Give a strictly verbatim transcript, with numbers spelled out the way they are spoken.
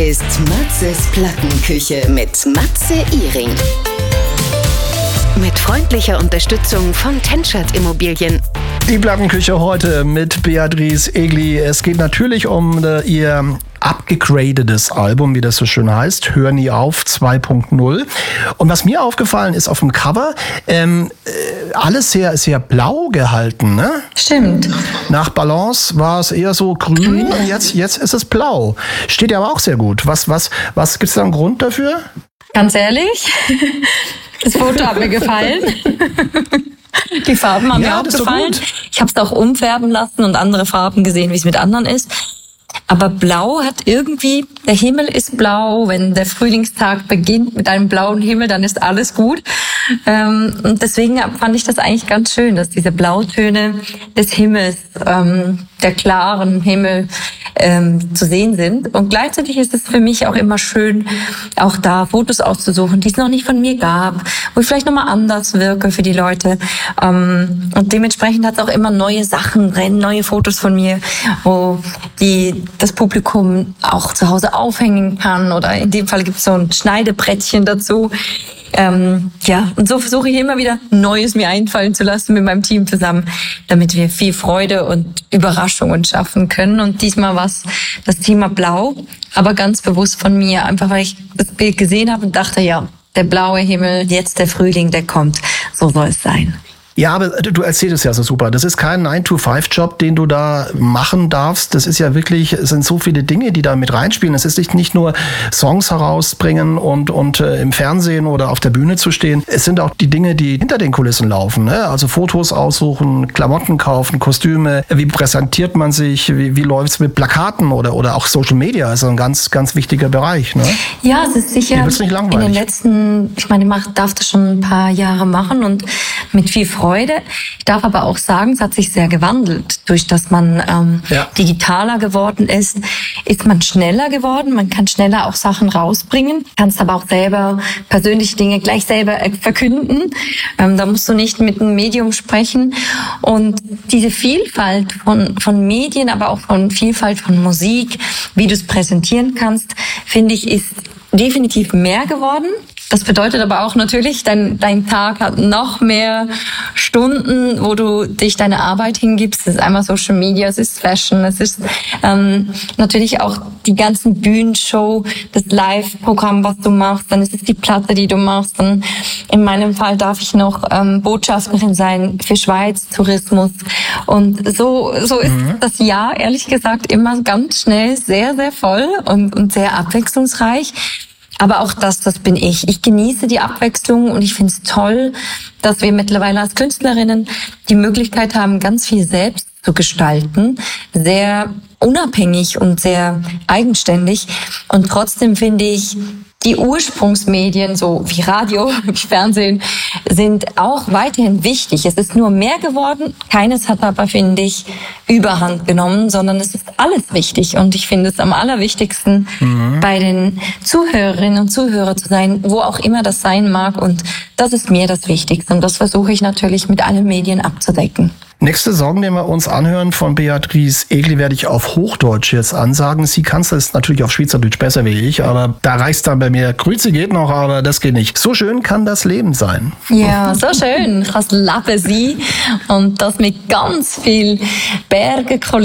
ist Matzes Plattenküche mit Matze Ihring. Mit freundlicher Unterstützung von Tenschert Immobilien. Die Plattenküche heute mit Beatrice Egli. Es geht natürlich um äh, ihr abgegradetes Album, wie das so schön heißt, Hör nie auf zwei Punkt null. Und was mir aufgefallen ist auf dem Cover, ähm, äh, alles sehr, sehr blau gehalten, ne? Stimmt. Nach Balance war es eher so grün und jetzt, jetzt ist es blau. Steht ja aber auch sehr gut. Was, was, was gibt es da einen Grund dafür? Ganz ehrlich, das Foto hat mir gefallen. Die Farben haben Ja, mir auch das ist doch gefallen. gut. Ich habe es auch umfärben lassen und andere Farben gesehen, wie es mit anderen ist. Aber blau hat irgendwie, der Himmel ist blau, wenn der Frühlingstag beginnt mit einem blauen Himmel, dann ist alles gut. Ähm, und deswegen fand ich das eigentlich ganz schön, dass diese Blautöne des Himmels, ähm, der klaren Himmel ähm, zu sehen sind. Und gleichzeitig ist es für mich auch immer schön, auch da Fotos auszusuchen, die es noch nicht von mir gab, wo ich vielleicht nochmal anders wirke für die Leute. Ähm, und dementsprechend hat es auch immer neue Sachen drin, neue Fotos von mir, wo die das Publikum auch zu Hause aufhängen kann. Oder in dem Fall gibt es so ein Schneidebrettchen dazu. Ähm, ja, und so versuche ich immer wieder Neues mir einfallen zu lassen mit meinem Team zusammen, damit wir viel Freude und Überraschungen schaffen können. Und diesmal war es das Thema Blau, aber ganz bewusst von mir, einfach weil ich das Bild gesehen habe und dachte, ja, der blaue Himmel, jetzt der Frühling, der kommt. So soll es sein. Ja, aber du erzählst es ja so super. Das ist kein nine to five Job, den du da machen darfst. Das ist ja wirklich, es sind so viele Dinge, die da mit reinspielen. Es ist nicht, nicht nur Songs herausbringen und, und äh, im Fernsehen oder auf der Bühne zu stehen. Es sind auch die Dinge, die hinter den Kulissen laufen, ne? Also Fotos aussuchen, Klamotten kaufen, Kostüme. Wie präsentiert man sich? Wie, wie läuft's mit Plakaten oder, oder auch Social Media? Das ist ein ganz, ganz wichtiger Bereich, ne? Ja, es ist sicher Dir wird's nicht langweilig. in den letzten, ich meine, ich darf das schon ein paar Jahre machen und mit viel Freude. Ich darf aber auch sagen, es hat sich sehr gewandelt. Durch dass man ähm, Ja. digitaler geworden ist, ist man schneller geworden. Man kann schneller auch Sachen rausbringen. Kannst aber auch selber persönliche Dinge gleich selber äh, verkünden. Ähm, da musst du nicht mit einem Medium sprechen. Und diese Vielfalt von, von Medien, aber auch von Vielfalt von Musik, wie du es präsentieren kannst, finde ich, ist definitiv mehr geworden. Das bedeutet aber auch natürlich, dein, dein Tag hat noch mehr Stunden, wo du dich deine Arbeit hingibst. Es ist einmal Social Media, es ist Fashion, es ist ähm, natürlich auch die ganzen Bühnenshow, das Live-Programm, was du machst. Dann ist es die Platte, die du machst. Und in meinem Fall darf ich noch ähm, Botschafterin sein für Schweiz, Tourismus. Und so, so ist mhm. das Jahr, ehrlich gesagt, immer ganz schnell sehr, sehr voll und, und sehr abwechslungsreich. Aber auch das, das bin ich. Ich genieße die Abwechslung und ich finde es toll, dass wir mittlerweile als Künstlerinnen die Möglichkeit haben, ganz viel selbst zu gestalten, sehr unabhängig und sehr eigenständig. Und trotzdem finde ich, die Ursprungsmedien, so wie Radio, wie Fernsehen, sind auch weiterhin wichtig. Es ist nur mehr geworden. Keines hat aber, finde ich, Überhand genommen, sondern es ist alles wichtig. Und ich finde es am allerwichtigsten, mhm. bei den Zuhörerinnen und Zuhörern zu sein, wo auch immer das sein mag. Und das ist mir das Wichtigste. Und das versuche ich natürlich mit allen Medien abzudecken. Nächste Song, den wir uns anhören von Beatrice Egli, werde ich auf Hochdeutsch jetzt ansagen. Sie kann es natürlich auf Schweizerdeutsch besser wie ich, aber da reicht's dann bei mir. Grüße geht noch, aber das geht nicht. So schön kann das Leben sein. Ja, so schön. Ich kann es leben sein und das mit ganz viel Bergen,